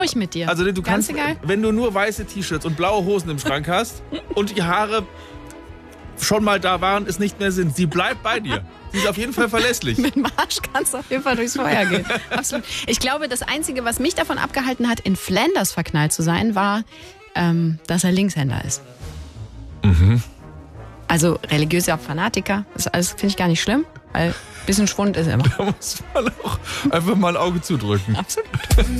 durch mit dir. Also du Ganz kannst, egal. wenn du nur weiße T-Shirts und blaue Hosen im Schrank hast und die Haare schon mal da waren, es nicht mehr sind, sie bleibt bei dir. Sie ist auf jeden Fall verlässlich. Mit dem Arsch kannst du auf jeden Fall durchs Feuer gehen. Absolut. Ich glaube, das Einzige, was mich davon abgehalten hat, in Flanders verknallt zu sein, war, dass er Linkshänder ist. Mhm. Also religiöser Fanatiker, das alles finde ich gar nicht schlimm, weil ein bisschen Schwund ist immer. Da muss man auch einfach mal ein Auge zudrücken. Absolut.